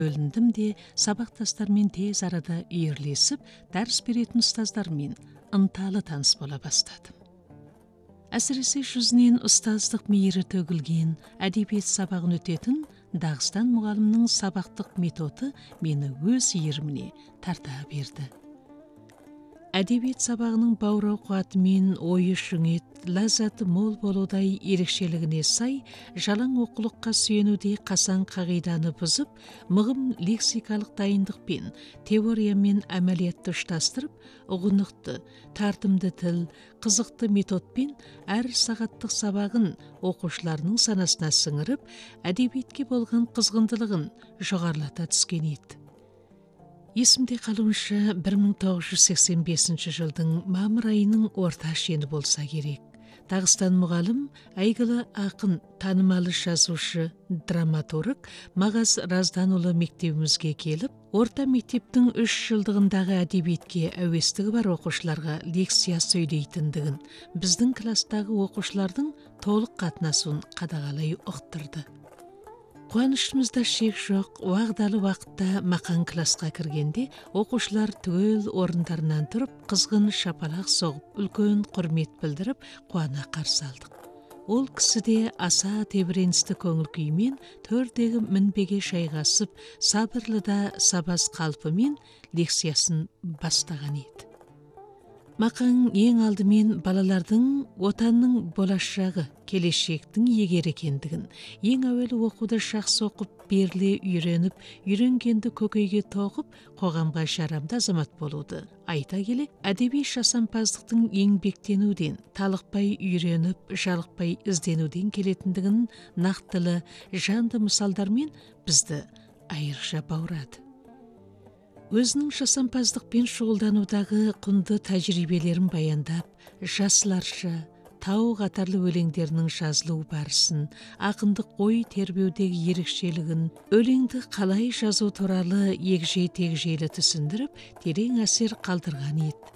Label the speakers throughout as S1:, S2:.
S1: бөліндім де сабақтастармен тез арада үйірлесіп, дәріс беретін ұстаздармен ынталы таныс бола бастадым. Әсіресе жүзінен ұстаздық мейірі төгілген әдебиет сабағын өтетін Дағыстан мұғалімнің сабақтық методы мені өз иіріміне тарта берді. Әдебиет сабағының баурау қуаты мен ойы шүңет, ләззаты мол болудай ерекшелігіне сай, жалаң оқулыққа сүйенуде қасан қағиданы бұзып, мығым лексикалық дайындықпен, теория мен әмәлиятты ұштастырып, ұғынықты, тартымды тіл, қызықты методпен әр сағаттық сабағын оқушыларының санасына сіңіріп, әдебиетке болған қызғындылығын жоғарылата түскен еді. Есімде қалуынша 1985 жылдың мамыр айының орта шені болса керек. Дағыстан мұғалім, әйгілі ақын, танымалы жазушы, драматург Мағаз Разданұлы мектебімізге келіп, орта мектептің 3 жылдығындағы әдебиетке әуестігі бар оқушыларға лекция сөйлейтіндігін, біздің кластағы оқушылардың толық қатынасуын қадағалай ұқтырды. Қуанышымызда шек жоқ, уағдалы уақытта Мақан класқа кіргенде, оқушылар түгел орындарынан тұрып, қызғын шапалақ соғып, үлкен құрмет білдіріп, қуана қарсы алдық. Ол кісі де аса тебіреністі көңіл күймен төрдегі мінбеге жайғасып, сабырлы да сабаз қалпымен лекциясын бастаған еді. Мақан ең алдымен балалардың отанның болашағы, келешектің егер екендігін, ең әуелі оқуды жақсы оқып, беріле үйреніп, үйренгенді көкейге тоғып, қоғамға жарамды азамат болуды айта келе, әдеби жасампаздықтың еңбектенуден, талықпай үйреніп, жалықпай ізденуден келетіндігін нақтылы, жанды мысалдармен бізді айрықша баурады. Өзінің жасампаздықпен шұғылданудағы құнды тәжірибелерін баяндап, жасыларша, тау қатарлы өлеңдерінің жазылу барысын, ақындық ой тербеудегі ерекшелігін, өлеңді қалай жазу туралы егжей-тегжейлі түсіндіріп, терең әсер қалдырған еді.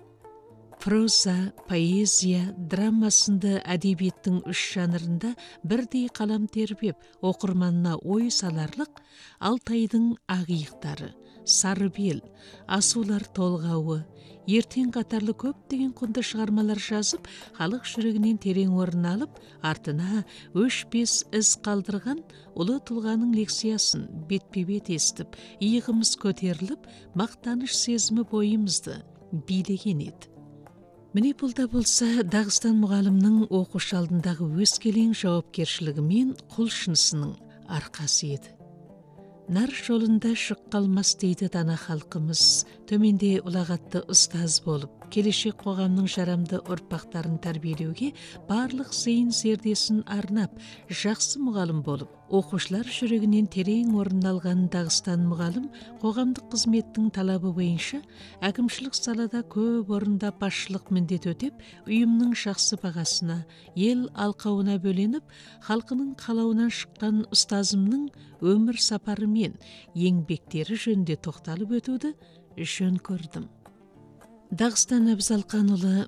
S1: Проза, поэзия, драма сынды әдебиеттің 3 жанрында бірдей қалам тербеп, оқырманына ой саларлық Алтайдың ақиықтары, Сарыбел, Асулар толғауы, ертең қатарлы көптеген құнды шығармалар жазып, халық жүрегінен терең орын алып, артына өшпес із қалдырған ұлы тұлғаның лекциясын бетпе-бет естіп, иығымыз көтеріліп, мақтаныш сезімі бойымызды билеген еді. Міне бұл да болса Дағыстан мұғалімнің оқушы алдындағы өскелең жауапкершілігі мен құлшынысының арқасы еді. Нар жолында шық қалмас дейді дана халқымыз, төменде ұлағатты ұстаз болып, келешек қоғамның жарамды ұрпақтарын тәрбиелеуге барлық зейін зердесін арнап, жақсы мұғалім болып, оқушылар жүрегінен терең орын алған Дағыстан мұғалім қоғамдық қызметтің талабы бойынша әкімшілік салада көп орында басшылық міндет өтеп, ұйымның жақсы бағасына, ел алқауына бөленіп, халқының қалауынан шыққан ұстазымның өмір сапары мен еңбектері жөнінде тоқталып өтуді жөн көрдім. Дағыстан Әбзалқанұлы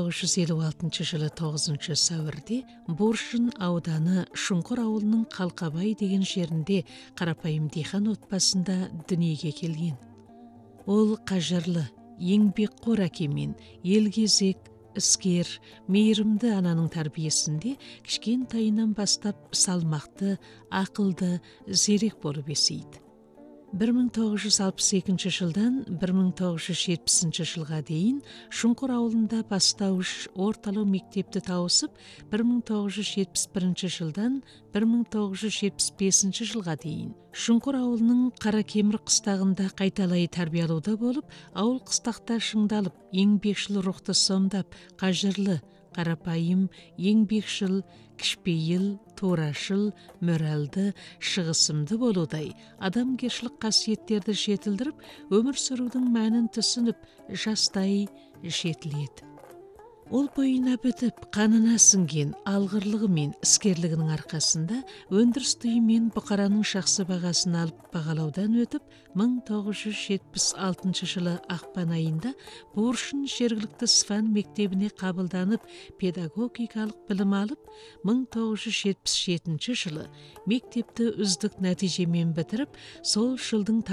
S1: 1956 жылы 9 сәуірде Боршын ауданы Шұңқыр ауылының Қалқабай деген жерінде қарапайым диқан отбасында дүниеге келген. Ол қажырлы, еңбекқор әкемен, елгезек, іскер, мейірімді ананың тәрбиесінде кішкентайынан бастап салмақты, ақылды, зерек болып есейді. 1962 жылдан 1970 жылға дейін Шұңқыр ауылында бастауыш орталау мектепті тауысып, 1971 жылдан 1975 жылға дейін Шұңқыр ауылының Қаракемір қыстағында қайталай тәрбиелеуда болып, ауыл қыстақта шыңдалып, еңбекшіл рухты сомдап, қажырлы, қарапайым, еңбекшіл, кішпейіл, турашыл, мөрәлді, шығысымды болудай, адамгершілік қасиеттерді жетілдіріп, өмір сүрудің мәнін түсініп, жастай жетіледі. Ол бойына бітіп, қанына сіңген алғырлығы мен іскерлігінің арқасында өндіріс мен бұқараның жақсы бағасын алып бағалаудан өтіп, 1976 жылы ақпан айында Боршын жергілікті Сфан мектебіне қабылданып, педагогикалық білім алып, 1977 жылы мектепті үздік нәтижемен бітіріп, сол жылдың